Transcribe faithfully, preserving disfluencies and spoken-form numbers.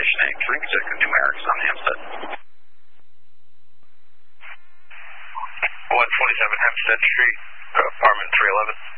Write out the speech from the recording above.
Station eight three, projected numerics on Hempstead. one twenty-seven Hempstead Street, apartment three eleven.